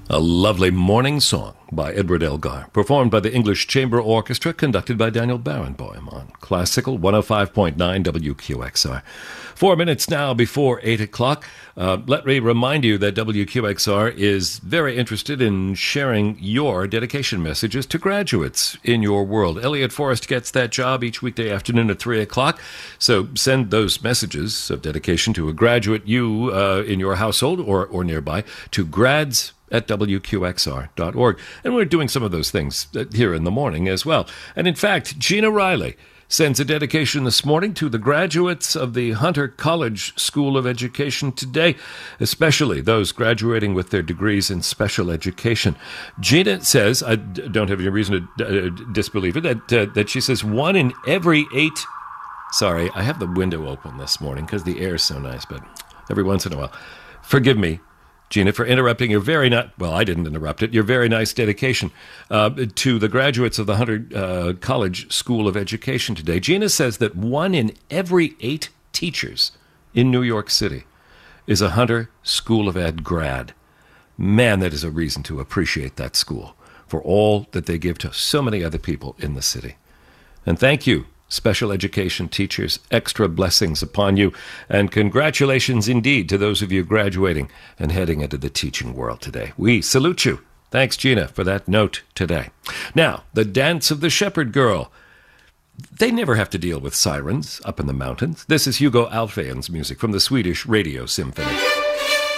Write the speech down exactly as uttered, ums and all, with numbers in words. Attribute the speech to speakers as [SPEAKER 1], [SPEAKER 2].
[SPEAKER 1] A lovely morning song by Edward Elgar, performed by the English Chamber Orchestra, conducted by Daniel Barenboim on Classical one oh five point nine W Q X R. Four minutes now before eight o'clock. Uh, let me remind you that W Q X R is very interested in sharing your dedication messages to graduates in your world. Elliot Forrest gets that job each weekday afternoon at three o'clock. So send those messages of dedication to a graduate you uh, in your household or, or nearby to grads at W Q X R dot org. And we're doing some of those things here in the morning as well. And in fact, Gina Riley sends a dedication this morning to the graduates of the Hunter College School of Education today, especially those graduating with their degrees in special education. Gina says, I don't have any reason to uh, disbelieve it, that, uh, that she says one in every eight... Sorry, I have the window open this morning because the air is so nice, but every once in a while. Forgive me, Gina, for interrupting your very not well, I didn't interrupt it, your very nice dedication uh, to the graduates of the Hunter uh, College School of Education today. Gina says that one in every eight teachers in New York City is a Hunter School of Ed grad. Man, that is a reason to appreciate that school for all that they give to so many other people in the city. And thank you, special education teachers, extra blessings upon you, and congratulations indeed to those of you graduating and heading into the teaching world today. We salute you. Thanks, Gina, for that note today. Now, the Dance of the Shepherd Girl. They never have to deal with sirens up in the mountains. This is Hugo Alfvén's music from the Swedish Radio Symphony.